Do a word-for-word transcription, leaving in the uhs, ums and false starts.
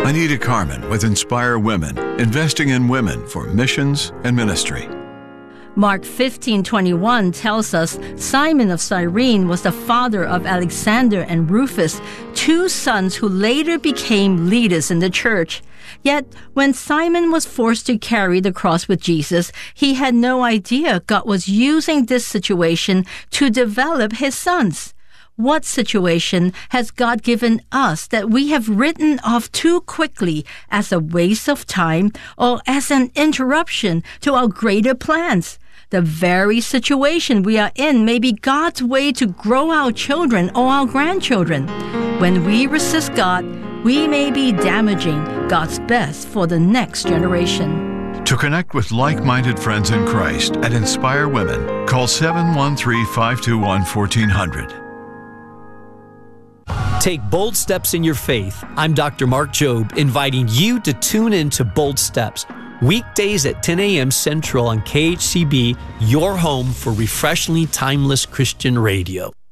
Anita Carmen with Inspire Women, investing in women for missions and ministry. Mark fifteen twenty-one tells us Simon of Cyrene was the father of Alexander and Rufus, two sons who later became leaders in the church. Yet, when Simon was forced to carry the cross with Jesus, he had no idea God was using this situation to develop his sons. What situation has God given us that we have written off too quickly as a waste of time or as an interruption to our greater plans? The very situation we are in may be God's way to grow our children or our grandchildren. When we resist God, we may be damaging God's best for the next generation. To connect with like-minded friends in Christ at Inspire Women, call seven one three, five two one, one four zero zero. Take bold steps in your faith. I'm Doctor Mark Jobe, inviting you to tune in to Bold Steps, weekdays at ten a.m. Central on K H C B, your home for refreshingly timeless Christian radio.